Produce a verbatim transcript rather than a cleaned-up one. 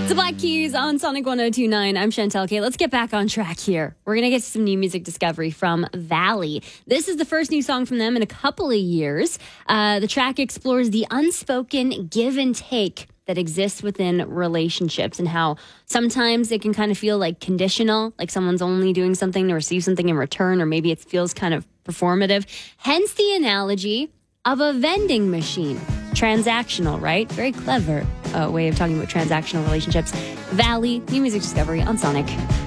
The Black Keys on Sonic one oh two point nine. I'm Chantel K. Let's get back on track here. We're going to get some new music discovery from Valley. This is the first new song from them in a couple of years. Uh, the track explores the unspoken give and take that exists within relationships and how sometimes it can kind of feel like conditional, like someone's only doing something to receive something in return, or maybe it feels kind of performative. Hence the analogy of a vending machine. Transactional, right? Very clever uh, way of talking about transactional relationships. Valley, new music discovery on Sonic.